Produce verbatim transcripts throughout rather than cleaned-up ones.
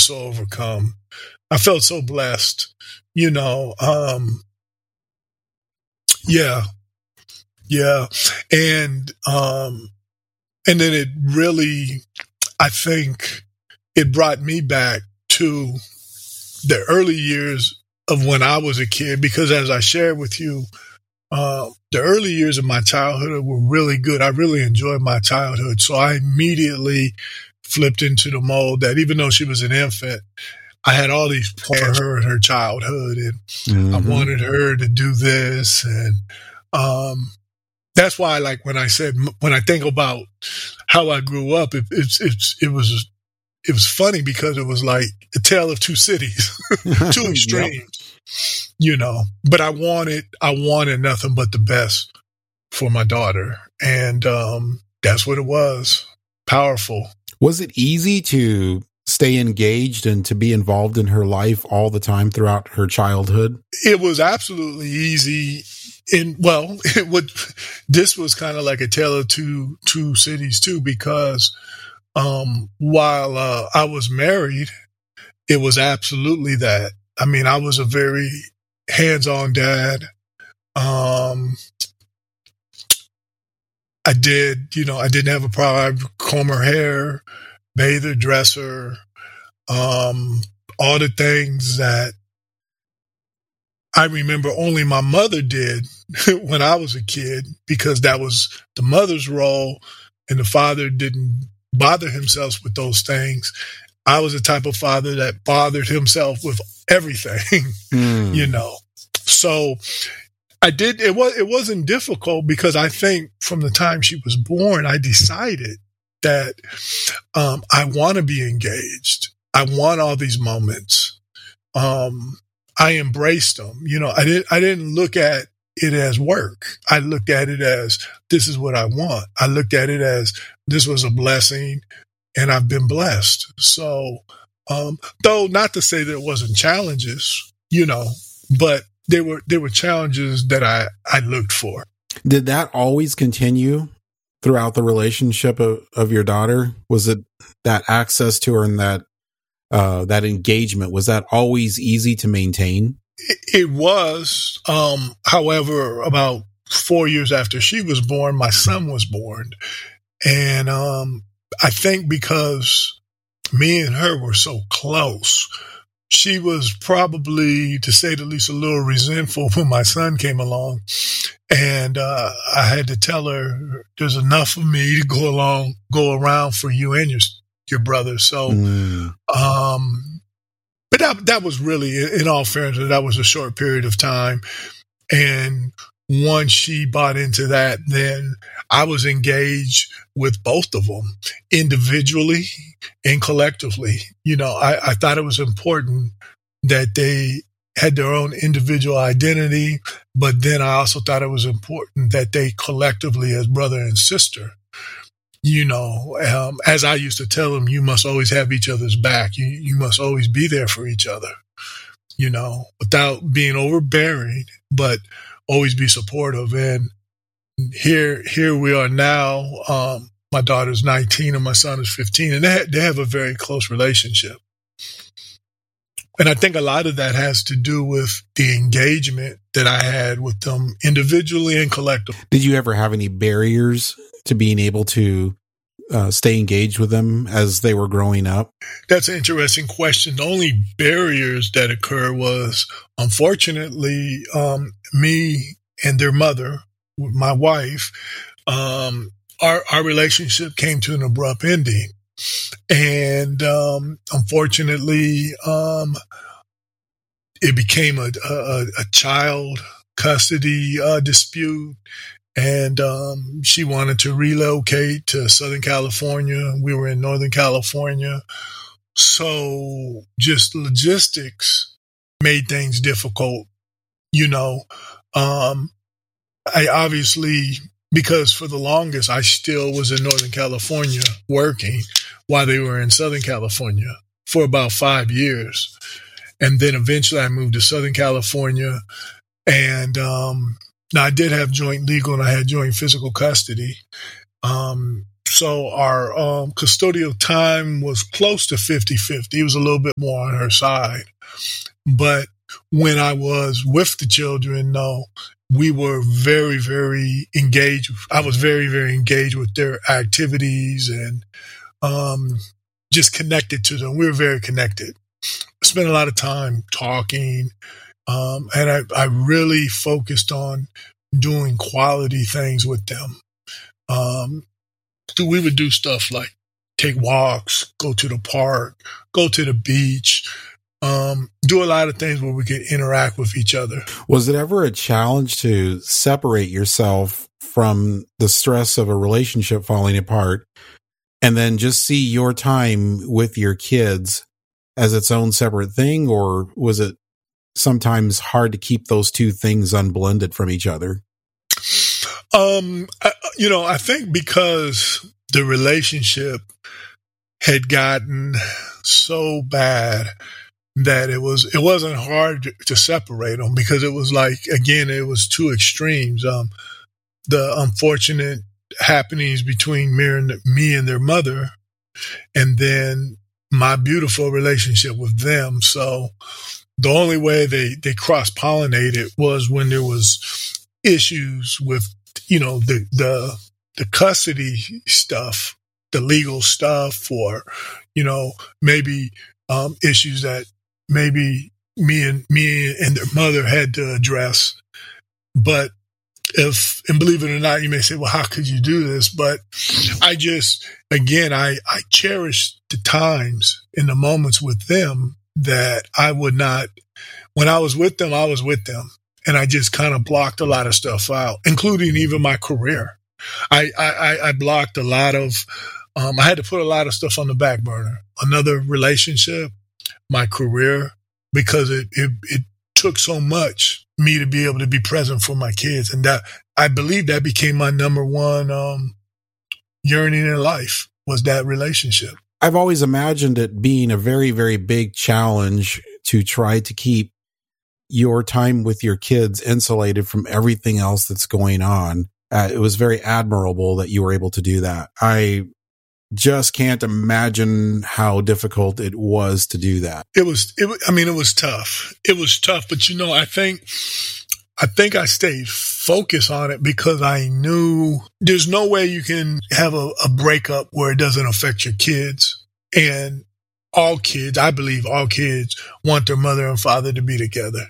so overcome. I felt so blessed, you know. Um, yeah, yeah, and um, and then it really, I think, it brought me back to the early years of when I was a kid, because as I shared with you, uh, the early years of my childhood were really good. I really enjoyed my childhood. So I immediately flipped into the mold that even though she was an infant, I had all these plans for her in her childhood, and mm-hmm. I wanted her to do this. And um, that's why, like, when I said, when I think about how I grew up, it, it's, it's, it was, it was funny because it was like a tale of two cities, two extremes. Yep. You know, but I wanted, I wanted nothing but the best for my daughter. And um, that's what it was. Powerful. Was it easy to stay engaged and to be involved in her life all the time throughout her childhood? It was absolutely easy. In, well, it would, this was kind of like a tale of two, two cities too, because um, while uh, I was married, it was absolutely that. I mean, I was a very hands-on dad. Um, I did, you know, I didn't have a problem. I'd comb her hair, bathe her, dress her, um, all the things that I remember only my mother did when I was a kid, because that was the mother's role, and the father didn't bother himself with those things. I was the type of father that bothered himself with everything, mm. you know. So I did, it was, it wasn't difficult, because I think from the time she was born, I decided that um, I want to be engaged. I want all these moments. Um, I embraced them. You know, I didn't, I didn't look at it as work. I looked at it as, this is what I want. I looked at it as, this was a blessing, and I've been blessed. So, um, though not to say there wasn't challenges, you know, but there were, there were challenges that I, I looked for. Did that always continue throughout the relationship of, of your daughter? Was it that access to her and that, uh, that engagement, was that always easy to maintain? It, it was. Um, however, about four years after she was born, my son was born. And, um, I think because me and her were so close, she was probably, to say the least, a little resentful when my son came along. And uh, I had to tell her, there's enough of me to go along, go around for you and your your brother. So, mm. um, but that that was really, in all fairness, that was a short period of time. And once she bought into that, then I was engaged with both of them individually and collectively. You know, I, I thought it was important that they had their own individual identity, but then I also thought it was important that they collectively, as brother and sister, you know, um, as I used to tell them, you must always have each other's back. You, you must always be there for each other, you know, without being overbearing, but always be supportive. And here, here we are now. Um, my daughter's nineteen and my son is fifteen, and they, they have a very close relationship. And I think a lot of that has to do with the engagement that I had with them individually and collectively. Did you ever have any barriers to being able to uh, stay engaged with them as they were growing up? That's an interesting question. The only barriers that occur was, unfortunately, um, me and their mother, my wife, um, our, our relationship came to an abrupt ending. And um, unfortunately, um, it became a, a, a child custody uh, dispute. And um, she wanted to relocate to Southern California. We were in Northern California. So just logistics made things difficult, you know. Um, I obviously, because for the longest, I still was in Northern California working while they were in Southern California for about five years. And then eventually I moved to Southern California. And um, now I did have joint legal and I had joint physical custody. Um, So our um, custodial time was close to fifty-fifty. It was a little bit more on her side. But when I was with the children, no, we were very, very engaged. I was very, very engaged with their activities and um, just connected to them. We were very connected. Spent a lot of time talking. Um, and I, I really focused on doing quality things with them. Um, we would do stuff like take walks, go to the park, go to the beach, um, do a lot of things where we could interact with each other. Was it ever a challenge to separate yourself from the stress of a relationship falling apart and then just see your time with your kids as its own separate thing? Or was it sometimes hard to keep those two things unblended from each other? Um, I, you know, I think because the relationship had gotten so bad that it was, it wasn't hard to, to separate them, because it was like, again, it was two extremes. Um, the unfortunate happenings between me and, me and their mother, and then my beautiful relationship with them. So the only way they, they cross-pollinated was when there was issues with, you know, the, the, the custody stuff, the legal stuff, or, you know, maybe, um, issues that maybe me and me and their mother had to address. But if, and believe it or not, you may say, well, how could you do this? But I just, again, I, I cherish the times and the moments with them that I would not, when I was with them, I was with them. And I just kind of blocked a lot of stuff out, including even my career. I, I, I blocked a lot of, um, I had to put a lot of stuff on the back burner. Another relationship, my career, because it, it, it took so much me to be able to be present for my kids. And that, I believe that became my number one, um, yearning in life, was that relationship. I've always imagined it being a very, very big challenge to try to keep your time with your kids insulated from everything else that's going on. Uh, it was very admirable that you were able to do that. I just can't imagine how difficult it was to do that. It was, it, I mean, it was tough. It was tough, but you know, I think, I think I stayed focused on it because I knew there's no way you can have a, a breakup where it doesn't affect your kids. And all kids, I believe all kids want their mother and father to be together.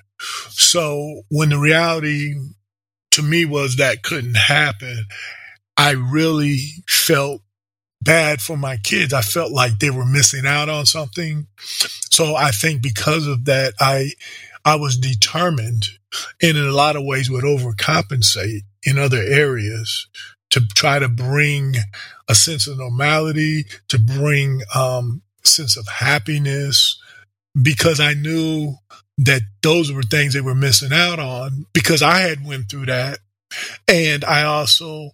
So when the reality to me was that couldn't happen, I really felt bad for my kids. I felt like they were missing out on something. So I think because of that, I, I was determined, and in a lot of ways would overcompensate in other areas to try to bring a sense of normality, to bring um, a sense of happiness, because I knew that those were things they were missing out on, because I had went through that. And I also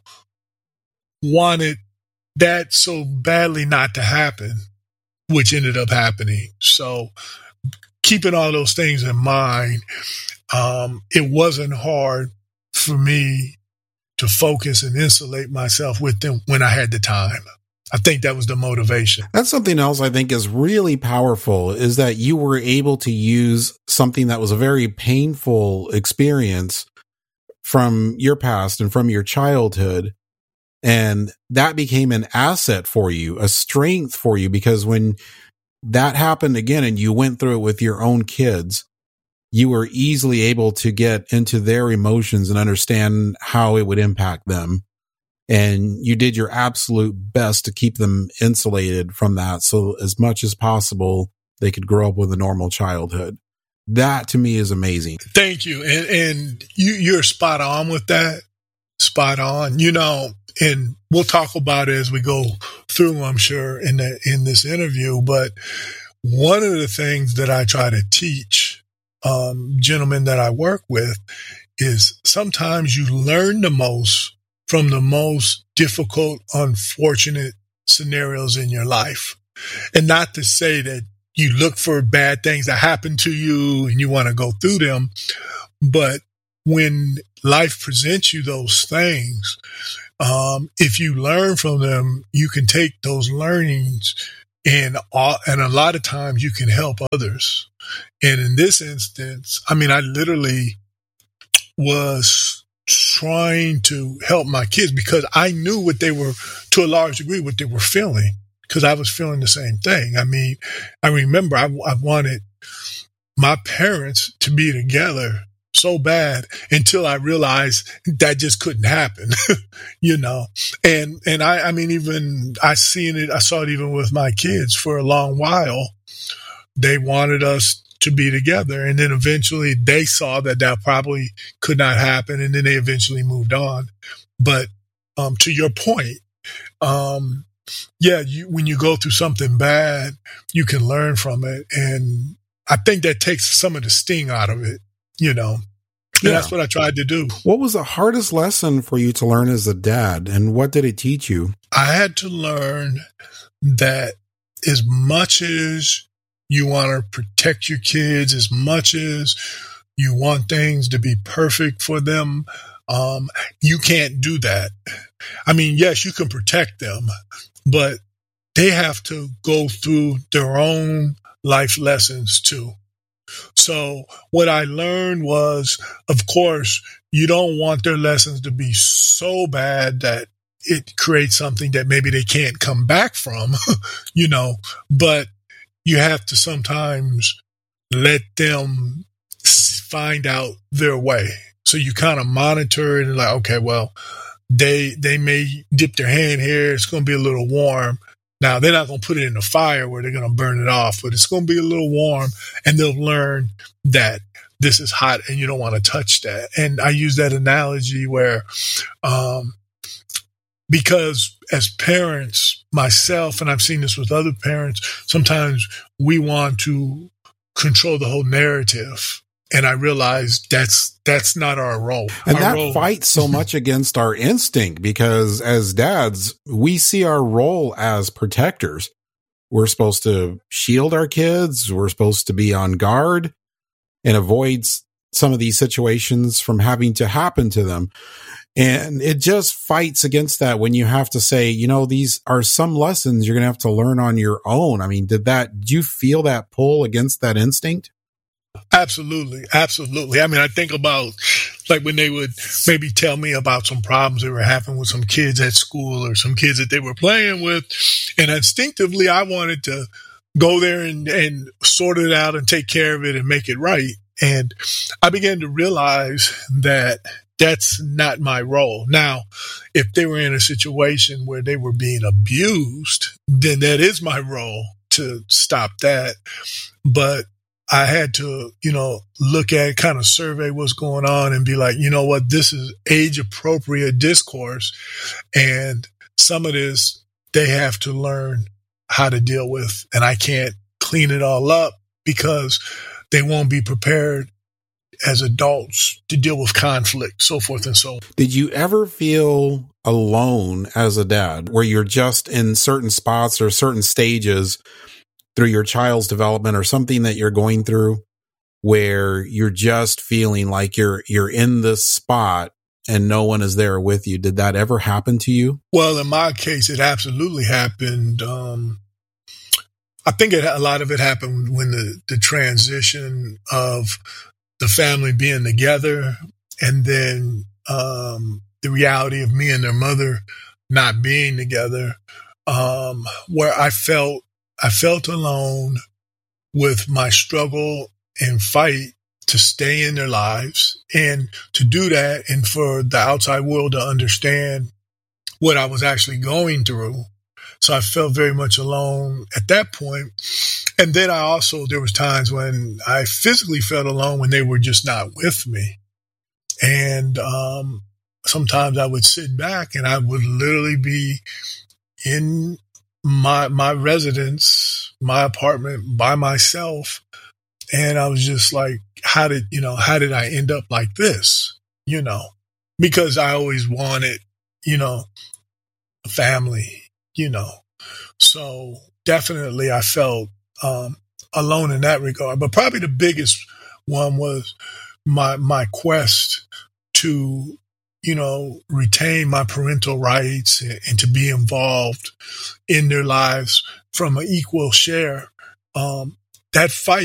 wanted that so badly not to happen, which ended up happening. So keeping all those things in mind, um, it wasn't hard for me to focus and insulate myself with them when I had the time. I think that was the motivation. That's something else I think is really powerful, is that you were able to use something that was a very painful experience from your past and from your childhood. And that became an asset for you, a strength for you, because when that happened again and you went through it with your own kids, you were easily able to get into their emotions and understand how it would impact them. And you did your absolute best to keep them insulated from that, so as much as possible, they could grow up with a normal childhood. That to me is amazing. Thank you. And, and you, you're spot on with that. Spot on. You know, and we'll talk about it as we go through, I'm sure, in the, in this interview. But one of the things that I try to teach um, gentlemen that I work with is sometimes you learn the most from the most difficult, unfortunate scenarios in your life. And not to say that you look for bad things that happen to you and you want to go through them, but when life presents you those things, um, if you learn from them, you can take those learnings and, uh, and a lot of times you can help others. And in this instance, I mean, I literally was trying to help my kids because I knew what they were, to a large degree, what they were feeling, because I was feeling the same thing. I mean, I remember I, I wanted my parents to be together so bad until I realized that just couldn't happen, you know. And and I, I mean, even I seen it, I saw it even with my kids for a long while. They wanted us to be together, and then eventually they saw that that probably could not happen, and then they eventually moved on. But um, to your point, um, yeah, you, when you go through something bad, you can learn from it, and I think that takes some of the sting out of it, you know. And yeah. That's what I tried to do. What was the hardest lesson for you to learn as a dad, and what did it teach you? I had to learn that as much as you want to protect your kids, as much as you want things to be perfect for them, um, you can't do that. I mean, yes, you can protect them, but they have to go through their own life lessons too. So what I learned was, of course, you don't want their lessons to be so bad that it creates something that maybe they can't come back from, you know, but you have to sometimes let them find out their way. So you kind of monitor it and like, okay, well, they they may dip their hand here. It's going to be a little warm. Now, they're not going to put it in the fire where they're going to burn it off, but it's going to be a little warm, and they'll learn that this is hot and you don't want to touch that. And I use that analogy where, um, because as parents, myself, and I've seen this with other parents, sometimes we want to control the whole narrative. And I realized that's that's not our role. And our that role- fights so much against our instinct, because as dads, we see our role as protectors. We're supposed to shield our kids. We're supposed to be on guard and avoid some of these situations from having to happen to them. And it just fights against that when you have to say, you know, these are some lessons you're going to have to learn on your own. I mean, did that, did you feel that pull against that instinct? Absolutely. Absolutely. I mean, I think about like when they would maybe tell me about some problems that were happening with some kids at school or some kids that they were playing with. And instinctively, I wanted to go there and, and sort it out and take care of it and make it right. And I began to realize that that's not my role. Now, if they were in a situation where they were being abused, then that is my role to stop that. But I had to, you know, look at, kind of survey what's going on and be like, you know what, this is age appropriate discourse. And some of this they have to learn how to deal with. And I can't clean it all up because they won't be prepared as adults to deal with conflict, so forth and so on. Did you ever feel alone as a dad, where you're just in certain spots or certain stages through your child's development or something that you're going through, where you're just feeling like you're you're in this spot and no one is there with you? Did that ever happen to you? Well, in my case, it absolutely happened. Um, I think it, a lot of it happened when the, the transition of the family being together, and then um, the reality of me and their mother not being together, um, where I felt I felt alone with my struggle and fight to stay in their lives, and to do that and for the outside world to understand what I was actually going through. So I felt very much alone at that point. And then I also, there was times when I physically felt alone when they were just not with me. And um, sometimes I would sit back and I would literally be in my my residence, my apartment by myself. And I was just like, how did, you know, how did I end up like this? You know, because I always wanted, you know, a family, you know. So definitely I felt um, alone in that regard. But probably the biggest one was my my quest to you know, retain my parental rights and, and to be involved in their lives from an equal share. Um, that fight